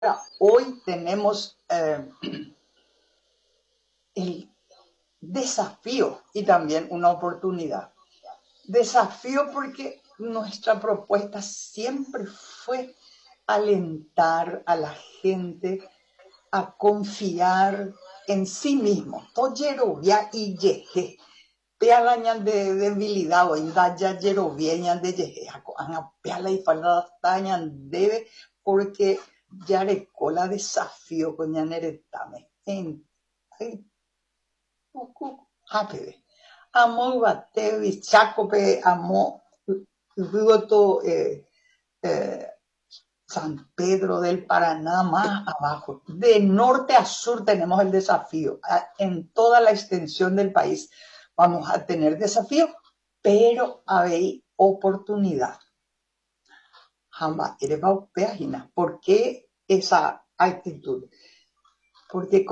Hoy tenemos el desafío y también una oportunidad. Desafío porque nuestra propuesta siempre fue alentar a la gente a confiar en sí mismo. Toyerovia y yeje. Peala ñan de debilidad o indaya yerovia ñan de yeje. Peala y falta ñan debe porque ya recola desafío con ñan eretame. En Hápede. Amo Batevi, Chacope, amo Ruoto, San Pedro del Paraná, más abajo. De norte a sur tenemos el desafío. En toda la extensión del país vamos a tener desafío, pero hay oportunidad. ¿Por qué esa actitud? Porque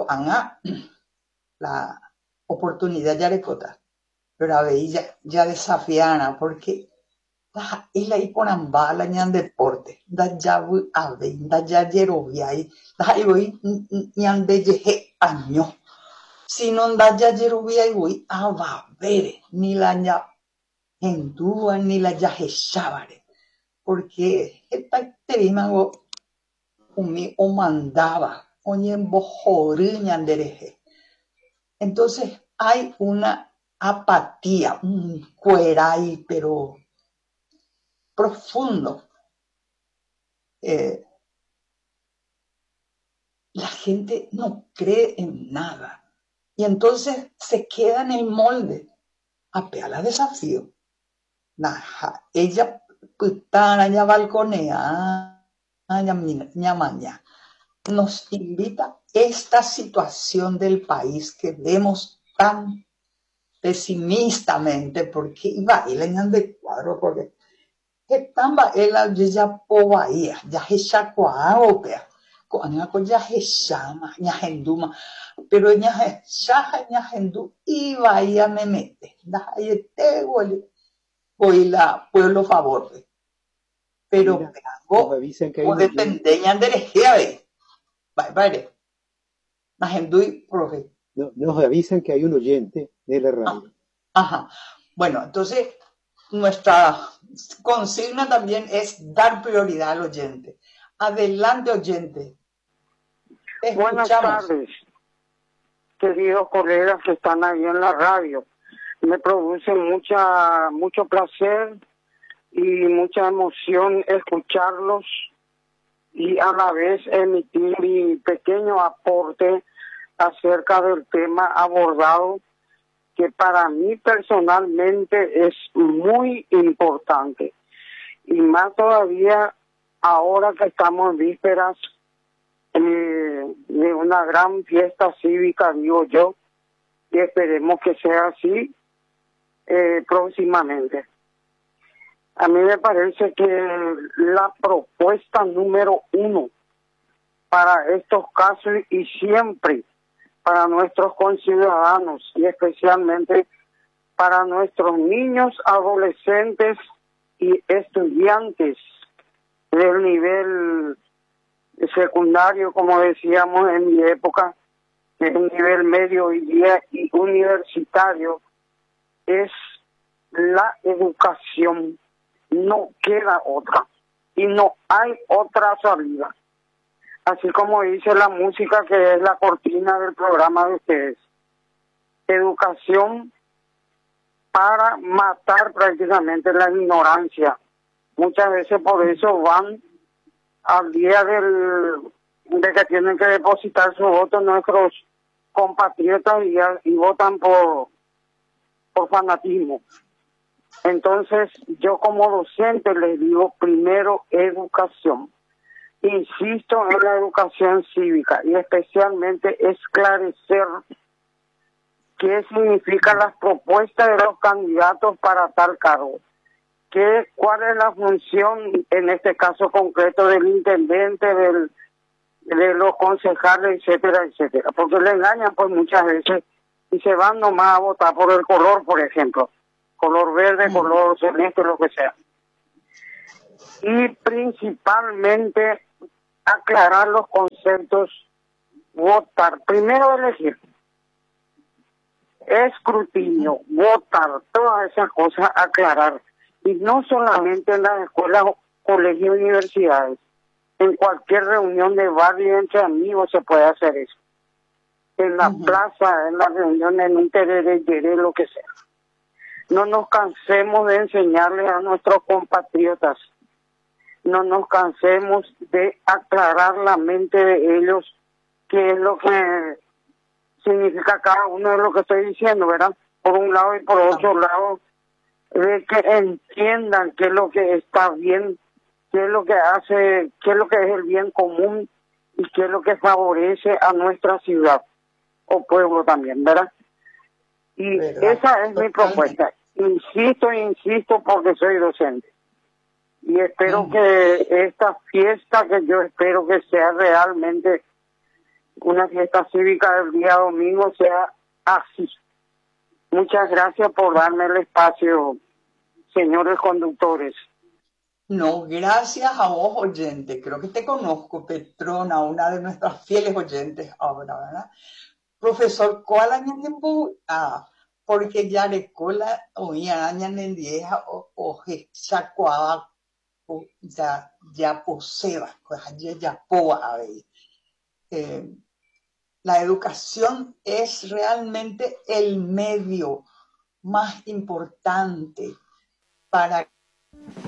la oportunidad ya recota, pero ya desafiana, porque él ahí ponen bala en deporte, da ya da ya yeroviai, da ahí voy ñan de yeje año, si no da ya yeroviai voy a ver ni la ña endúa ni la ya jechábare, porque esta terimago umi o mandaba, oñe bojorí ñan dereje. Entonces hay una apatía, un cueray, pero profundo. La gente no cree en nada y entonces se queda en el molde. Apela desafío. Ella putana ya balconea, ñamaña. Nos invita esta situación del país que vemos tan pesimistamente, porque iba y le de cuadro, porque estamba ela ya povaía, ya hechacoa opea, con ya hechama, ya henduma, pero ya hechaja, ya hendu, iba y me mete, da te voy la pueblo favor, pero nos avisan que hay o dependencia de herejía, vale, la hendu y profe. Nos avisan que hay un oyente de la radio. Ajá. Bueno, entonces nuestra consigna también es dar prioridad al oyente. Adelante, oyente. Buenas tardes, queridos colegas que están ahí en la radio. Me produce mucho placer y mucha emoción escucharlos y a la vez emitir mi pequeño aporte acerca del tema abordado, que para mí personalmente es muy importante. Y más todavía ahora que estamos en vísperas de una gran fiesta cívica, digo yo, y esperemos que sea así próximamente. A mí me parece que la propuesta número 1 para estos casos y siempre para nuestros conciudadanos y especialmente para nuestros niños, adolescentes y estudiantes del nivel secundario, como decíamos en mi época, el nivel medio y universitario, es la educación. No queda otra y no hay otra salida. Así como dice la música, que es la cortina del programa de ustedes. Educación para matar prácticamente la ignorancia. Muchas veces por eso van al día de que tienen que depositar su voto nuestros compatriotas y votan por fanatismo. Entonces, yo como docente les digo, primero, educación. Insisto en la educación cívica y especialmente esclarecer qué significan las propuestas de los candidatos para tal cargo. ¿Cuál es la función, en este caso concreto, del intendente, de los concejales, etcétera, etcétera? Porque le engañan pues muchas veces y se van nomás a votar por el color, por ejemplo. Color verde, color celeste, lo que sea. Y principalmente aclarar los conceptos, votar, primero elegir, escrutinio, votar, todas esas cosas aclarar. Y no solamente en las escuelas, colegios y universidades, en cualquier reunión de barrio entre amigos se puede hacer eso. En la plaza, en las reuniones, en un tereré, lo que sea. No nos cansemos de enseñarles a nuestros compatriotas. No nos cansemos de aclarar la mente de ellos qué es lo que significa cada uno de lo que estoy diciendo, ¿verdad? Por un lado y por otro lado, de que entiendan qué es lo que está bien, qué es lo que hace, qué es lo que es el bien común y qué es lo que favorece a nuestra ciudad o pueblo también, ¿verdad? Y ¿verdad? esa es mi propuesta. Insisto porque soy docente. Y espero que esta fiesta, que yo espero que sea realmente una fiesta cívica del día domingo, sea así. Muchas gracias por darme el espacio, señores conductores. No, gracias a vos, oyente. Creo que te conozco, Petrona, una de nuestras fieles oyentes ahora, ¿verdad? Profesor, ¿cuál año tiempo? Porque ya le cola oía año en vieja o chacuaba ya poseba, ya poa a ver. La educación es realmente el medio más importante para